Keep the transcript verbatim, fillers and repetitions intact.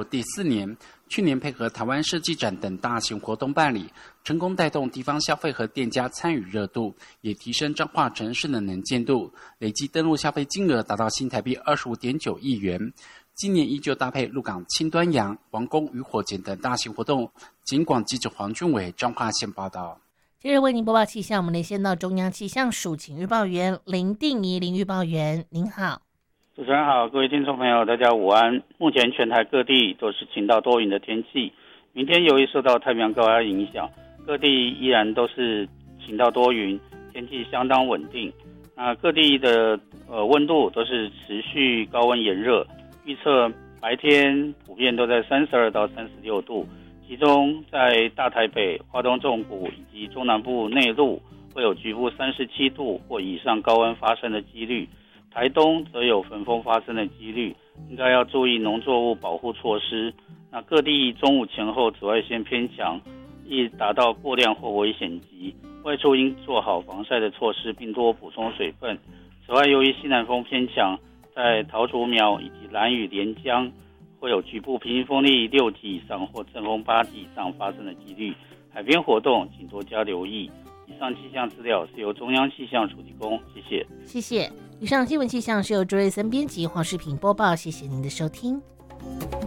入第四年，去年配合台湾设计展等大型活动办理，成功带动地方消费和店家参与热度，也提升彰化城市的能见度，累计登录消费金额达到新台币 二十五点九亿元。今年依旧搭配鹿港青端阳、王宫渔火节等大型活动。警广记者黄俊伟彰化县报道。 接着为您播报气象，我们连线到中央气象署请预报员林定仪林预报员，您好。 主持人好，各位听众朋友大家午安。目前全台各地都是晴到多云的天气，明天由于受到太平洋高压影响，各地依然都是晴到多云，天气相当稳定。那各地的呃温度都是持续高温炎热，预测白天普遍都在三十二到三十六度，其中在大台北、花东纵谷以及中南部内陆会有局部三十七度或以上高温发生的几率。台东则有焚风发生的几率，应该要注意农作物保护措施。那各地中午前后紫外线偏强，易达到过量或危险级，外出应做好防晒的措施，并多补充水分。此外，由于西南风偏强，在桃竹苗以及兰屿连江会有局部平均风力六级以上或阵风八级以上发生的几率。海边活动请多加留意。以上气象资料是由中央气象署提供，谢谢。 谢谢。以上新闻气象是由朱瑞森编辑，黄世平播报，谢谢您的收听。